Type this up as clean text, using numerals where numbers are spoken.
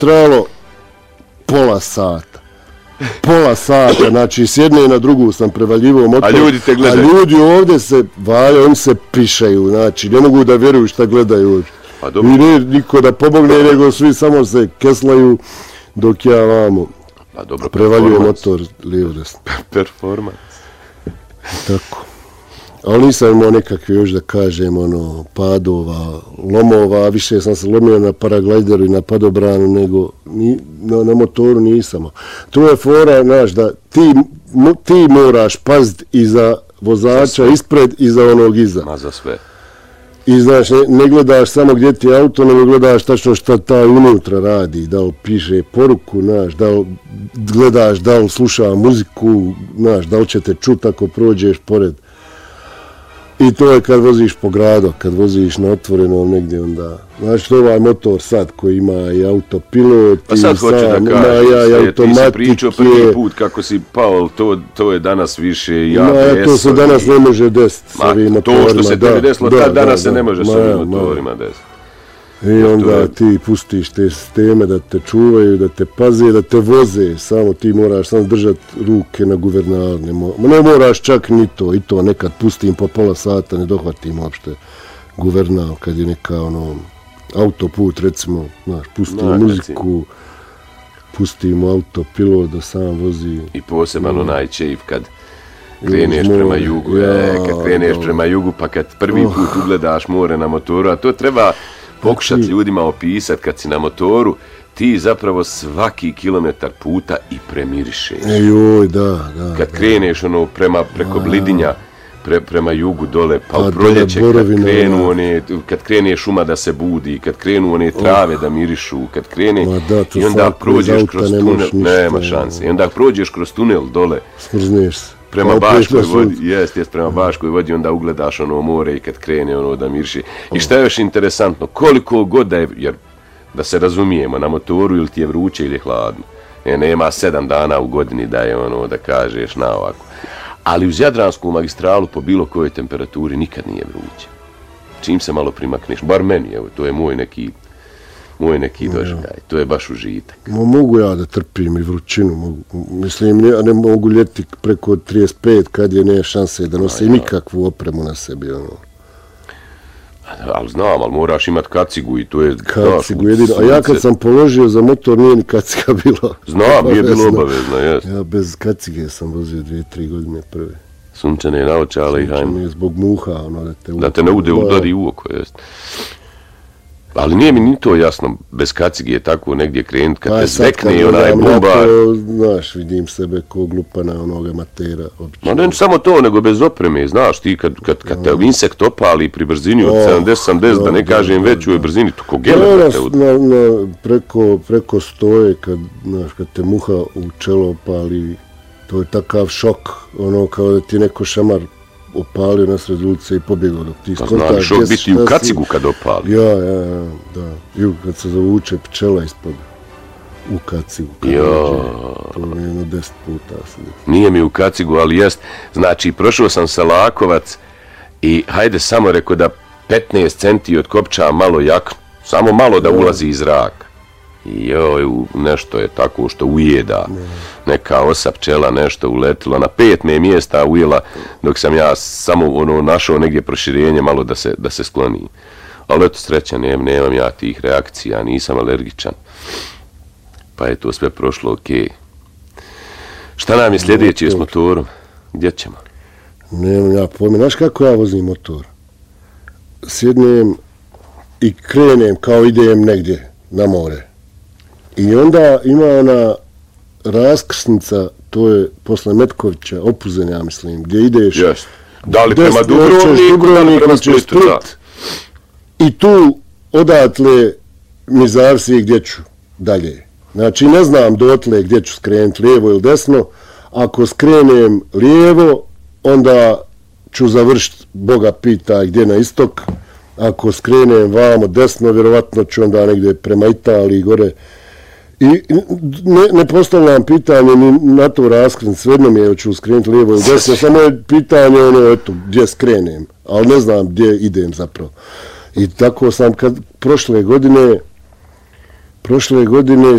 trajalo pola sata, znači s jedne na drugu sam prevaljivao motor, a ljudi te gledaju. A ljudi ovdje se valja, oni se pišaju, znači ne mogu da vjeruju šta gledaju. Pa dobro. I ne niko da pomogne, nego svi samo se keslaju dok ja vamo prevaljujem motor lijevo desno. Performans. Tako. Ali nisam imao nekakve, još da kažem, padova, lomova, više sam se lomio na paraglajderu i na padobranu, nego na motoru nisam. Tu je fora, znaš, da ti moraš paziti i za vozača ispred i za onog iza. Ma za sve. I znaš, ne gledaš samo gdje ti je auto, nego gledaš tačno šta taj unutra radi, da li piše poruku, znaš, da li gledaš, da li sluša muziku, znaš, da li će te čuti ako prođeš pored. I to je kad voziš po gradu, kad voziš na otvorenom negdje onda. Znači, ovaj motor sad koji ima i autopilot, pa sad hoću da kažem, ti si pričao prvi put kako si pao, to je danas više i ABS. To se danas ne može desiti s ovim motorima. To što se tebi desilo, danas se ne može s ovim motorima desiti. I onda ti pustiš te sisteme da te čuvaju, da te paze, da te voze, samo ti moraš samo držati ruke na guvernaru, ne moraš čak ni to, i to nekad pustim po pola sata, ne dohvatim uopšte guvernar kad je neka autoput, recimo, znaš, pustim muziku, pustimo autopilot da sam vozi. I poseban onaj čejf kad kreneš prema jugu, kad kreneš prema jugu, pa kad prvi put ugledaš more na motoru, a to treba pokušati ljudima opisati kad si na motoru, ti zapravo svaki kilometar puta i premirišeš. Joj, da. Kad kreneš preko Blidinja, prema jugu dole, pa u proljeće kad krene šuma da se budi, kad krenu one trave da mirišu, kad krene i onda prođeš kroz tunel, nema šanse, i onda prođeš kroz tunel dole. Smrzneš se. Prema Baškoj vodi, prema Baškoj vodi, onda ugledaš more i kad krene da miriši. I šta je još interesantno, koliko god da je, jer da se razumijemo, na motoru ili ti je vruće ili je hladno. Nema 7 dana u godini da je da kažeš na ovako. Ali uz Jadransku magistralu po bilo kojoj temperaturi nikad nije vruće. Čim se malo primakneš, bar meni, evo, to je moj neki doživljaj, to je baš užitak. Mogu ja da trpim i vrućinu, mislim, ne mogu ljeti preko 35 kad je ne šanse da nosim nikakvu opremu na sebi. Ali znam, ali moraš imat kacigu i to je... Kacigu jedino, a ja kad sam položio za motor nije ni kaciga bilo. Znam, nije bilo obavezno, jes. Ja bez kacige sam vozio 2-3 godine prve. Sunčane naočale i hajmo. Sunčane zbog muha, da te ne udari u oko, jest. Ali nije mi ni to jasno, bez kacige je tako negdje krenut, kad te zvekne onaj bombar. Znaš, vidim sebe ko glupana onoga matera. Ma ne samo to, nego bez opreme, znaš, ti kad te insekt opali pri brzini od 70, da ne kažem većoj brzini, to ko gele te preko stoje, kad te muha u čelo opali, to je takav šok, kao da ti neko šamar opalio nasred ulice i pobjegao dok ti skontaš. Pa znaš, šok biti u kacigu kad opali. Ja, da. I kad se zavuče pčela ispod u kacigu. To je jedno 10 puta. Nije mi u kacigu, ali jest. Znači, prošao sam sa Lakovac i hajde samo rekao da 15 centi od kopča malo jaknu. Samo malo da ulazi iz zraka. I joj, nešto je tako što ujeda, neka osa pčela nešto uletila, na 5 mjesta ujela, dok sam ja samo našao negdje proširenje malo da se skloni. Ali eto srećan, nemam ja tih reakcija, nisam alergičan. Pa je to sve prošlo okej. Šta nam je sljedeće s motorom? Gdje ćemo? Nemam ja pojma, znaš kako ja vozim motor? Sjednem i krenem kao idem negdje na more. I onda ima ona raskrsnica, to je posle Metkovića, Opuzen, ja mislim, gdje ideš... Yes. Da li prema Dubrovniku, da li prema Splitu, da. I tu odatle mi zavisi gdje ću dalje. Znači, ne znam dotle gdje ću skrenuti, lijevo ili desno. Ako skrenem lijevo, onda ću završiti, Boga pita, gdje na istok. Ako skrenem vamo desno, vjerovatno ću onda negdje prema Italiji, gore. I ne postavljam pitanje ni na to raskrsnicu, svejedno mi je ću skrenuti lijevo ili desno, samo je pitanje gdje skrenem, ali ne znam gdje idem zapravo. I tako sam prošle godine